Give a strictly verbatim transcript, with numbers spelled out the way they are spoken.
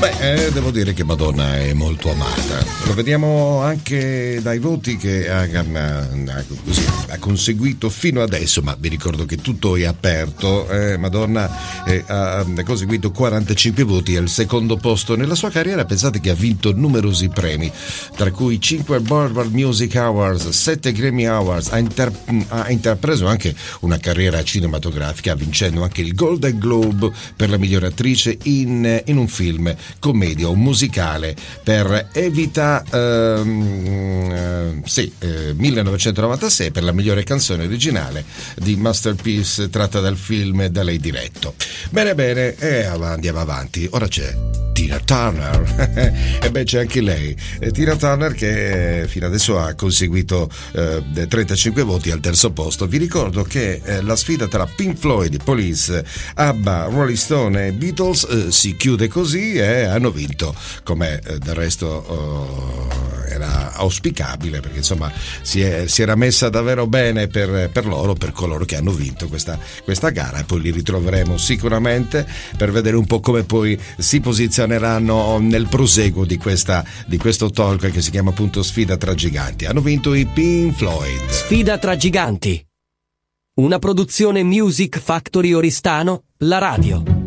Beh, eh, devo dire che Madonna è molto amata. Lo vediamo anche dai voti che ha, ha, così, ha conseguito fino adesso, ma vi ricordo che tutto è aperto. Eh, Madonna eh, ha conseguito quarantacinque voti al secondo posto nella sua carriera. Pensate che ha vinto numerosi premi, tra cui cinque Billboard Music Awards, sette Grammy Awards, ha, inter, ha intrapreso anche una carriera cinematografica, vincendo anche il Golden Globe per la migliore attrice in, in un film commedia o musicale per Evita ehm, eh, sì, eh, millenovecentonovantasei, per la migliore canzone originale di Masterpiece tratta dal film da lei diretto. Bene bene, e andiamo avanti. Ora c'è Tina Turner. E beh, c'è anche lei, eh, Tina Turner, che eh, fino adesso ha conseguito eh, trentacinque voti al terzo posto. Vi ricordo che eh, la sfida tra Pink Floyd, Police, ABBA, Rolling Stone e Beatles eh, si chiude così e hanno vinto, come eh, del resto oh, era auspicabile, perché insomma si, è, si era messa davvero bene per, per loro, per coloro che hanno vinto questa, questa gara, e poi li ritroveremo sicuramente per vedere un po' come poi si posizioneranno nel proseguo di, questa, di questo talk che si chiama appunto Sfida tra Giganti. Hanno vinto i Pink Floyd. Sfida tra Giganti, una produzione Music Factory Oristano, la radio.